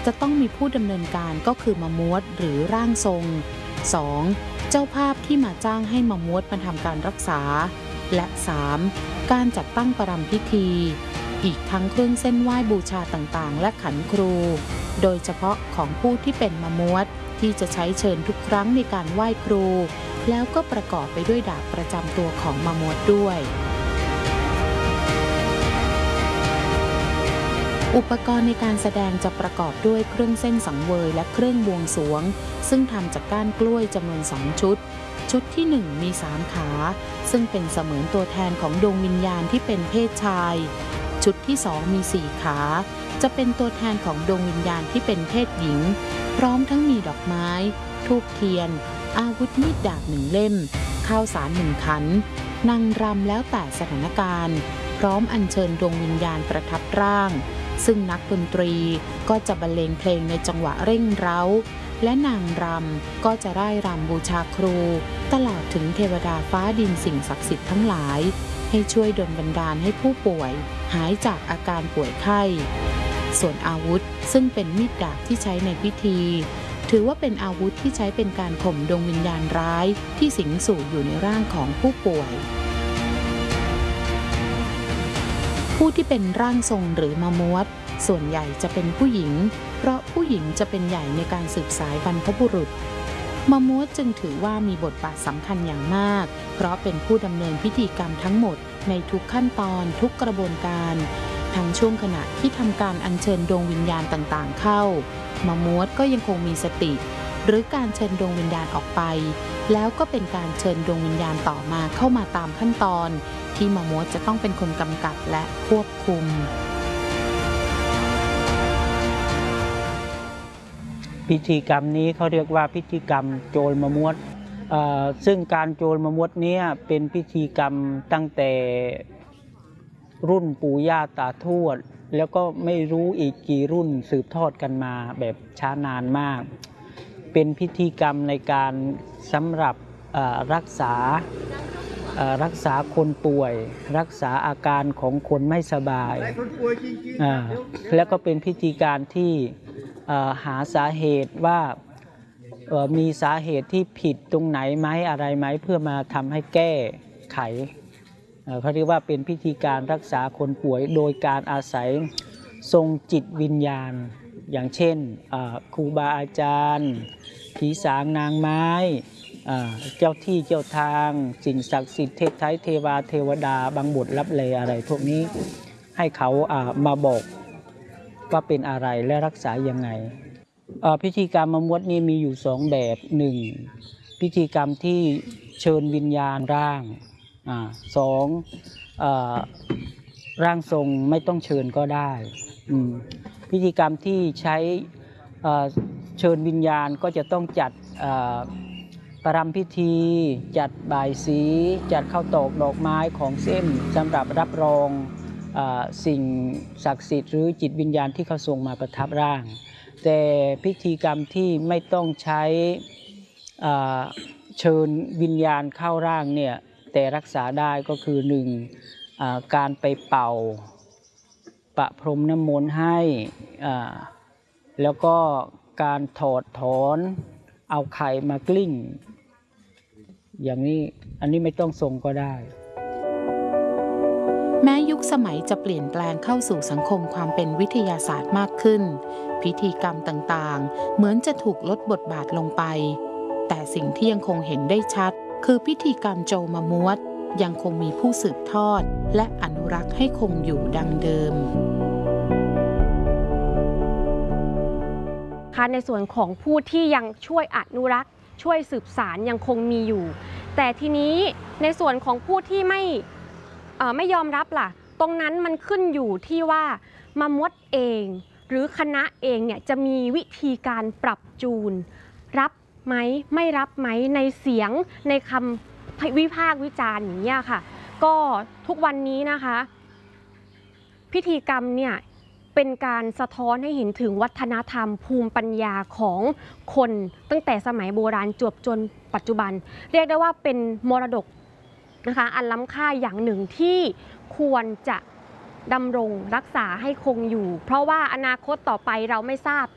จะต้องมีผู้ดำเนินการก็คือมะมวดหรือร่างทรง 2. เจ้าภาพที่มาจ้างให้มะมวดมาทำการรักษาและ 3. การจัดตั้งประรำพิธีอีกทั้งเครื่องเส้นไหว้บูชาต่างๆและขันครูโดยเฉพาะของผู้ที่เป็นมะมวดที่จะใช้เชิญทุกครั้งในการไหว้ครูแล้วก็ประกอบไปด้วยดาบประจำตัวของมะมวดด้วยอุปกรณ์ในการแสดงจะประกอบด้วยเครื่องเส้นสังเวยและเครื่องบวงสรวงซึ่งทำจากก้านกล้วยจำนวน2ชุดชุดที่1มี3ขาซึ่งเป็นเสมือนตัวแทนของดวงวิญญาณที่เป็นเพศชายชุดที่2มี4ขาจะเป็นตัวแทนของดวงวิญญาณที่เป็นเพศหญิงพร้อมทั้งมีดอกไม้ธูปเทียนอาวุธมีดดาบ1เล่มข้าวสาร1ขันนางรำแล้วแต่สถานการณ์พร้อมอัญเชิญดวงวิญญาณประทับร่างซึ่งนักดนตรีก็จะบรรเลงเพลงในจังหวะเร่งเร้าและนางรำก็จะร่ายรำบูชาครูตลอดถึงเทวดาฟ้าดินสิ่งศักดิ์สิทธิ์ทั้งหลายให้ช่วยดลบันดาลให้ผู้ป่วยหายจากอาการป่วยไข้ส่วนอาวุธซึ่งเป็นมีดดาบที่ใช้ในพิธีถือว่าเป็นอาวุธที่ใช้เป็นการข่มดวงวิญญาณร้ายที่สิงสู่อยู่ในร่างของผู้ป่วยผู้ที่เป็นร่างทรงหรือมะมวดส่วนใหญ่จะเป็นผู้หญิงเพราะผู้หญิงจะเป็นใหญ่ในการสืบสายบรรพบุรุษมะมวดจึงถือว่ามีบทบาทสำคัญอย่างมากเพราะเป็นผู้ดำเนินพิธีกรรมทั้งหมดในทุกขั้นตอนทุกกระบวนการทั้งช่วงขณะที่ทำการอัญเชิญดวงวิญญาณต่างๆเข้ามะมวดก็ยังคงมีสติหรือการเชิญดวงวิญญาณออกไปแล้วก็เป็นการเชิญดวงวิญญาณต่อมาเข้ามาตามขั้นตอนที่มะมวดจะต้องเป็นคนกำกับและควบคุมพิธีกรรมนี้เขาเรียกว่าพิธีกรรมโจรมะมวดซึ่งการโจรมะมวดนี้เป็นพิธีกรรมตั้งแต่รุ่นปู่ย่าตาทวดแล้วก็ไม่รู้อีกกี่รุ่นสืบทอดกันมาแบบช้านานมากเป็นพิธีกรรมในการสำหรับรักษาคนป่วยรักษาอาการของคนไม่สบายแล้วก็เป็นพิธีการที่หาสาเหตุว่ามีสาเหตุที่ผิดตรงไหนไหมอะไรไหมเพื่อมาทำให้แก้ไขเขาเรียกว่าเป็นพิธีการรักษาคนป่วยโดยการอาศัยทรงจิตวิญญาณอย่างเช่นครูบาอาจารย์ผีสางนางไม้เจ้าที่เจ้าทางสิ่งศักดิ์สิทธิ์เทพไทยเทวาเทวดาบังบทลับเลอะไรพวกนี้ให้เขามาบอกว่าเป็นอะไรและรักษายังไงพิธีกรรมมะมวดนี้มีอยู่2แบบ1พิธีกรรมที่เชิญวิญญาณร่าง2ร่างทรงไม่ต้องเชิญก็ได้พิธีกรรมที่ใช้เชิญวิญญาณก็จะต้องจัดประรำพิธีจัดบายสีจัดข้าวตอกดอกไม้ของเส้นสำหรับรับรองสิ่งศักดิ์สิทธิ์หรือจิตวิญญาณที่เขาทรงมาประทับร่างแต่พิธีกรรมที่ไม่ต้องใช้เชิญวิญญาณเข้าร่างเนี่ยแต่รักษาได้ก็คือ1การไปเป่าประพรมน้ำมนต์ให้แล้วก็การถอดถอนเอาไข่มากลิ้งอย่างนี้อันนี้ไม่ต้องทรงก็ได้แม้ยุคสมัยจะเปลี่ยนแปลงเข้าสู่สังคมความเป็นวิทยาศาสตร์มากขึ้นพิธีกรรมต่างๆเหมือนจะถูกลดบทบาทลงไปแต่สิ่งที่ยังคงเห็นได้ชัดคือพิธีกรรมโจมะมวดยังคงมีผู้สืบทอดและอนุรักษ์ให้คงอยู่ดังเดิมในส่วนของผู้ที่ยังช่วยอนุรักษ์ช่วยสืบสานยังคงมีอยู่แต่ทีนี้ในส่วนของผู้ที่ไม่ยอมรับล่ะตรงนั้นมันขึ้นอยู่ที่ว่ามะมวดเองหรือคณะเองเนี่ยจะมีวิธีการปรับจูนรับไหมไม่รับไหมในเสียงในคำวิพากษ์วิจารณ์อย่างนี้ค่ะก็ทุกวันนี้นะคะพิธีกรรมเนี่ยเป็นการสะท้อนให้เห็นถึงวัฒนธรรมภูมิปัญญาของคนตั้งแต่สมัยโบราณจวบจนปัจจุบันเรียกได้ว่าเป็นมรดกนะคะอันล้ำค่าอย่างหนึ่งที่ควรจะดำรงรักษาให้คงอยู่เพราะว่าอนาคตต่อไปเราไม่ทราบ